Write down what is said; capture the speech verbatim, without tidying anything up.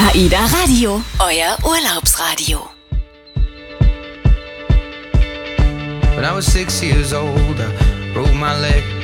AIDA Radio, euer Urlaubsradio. When I was six years old, I broke my leg.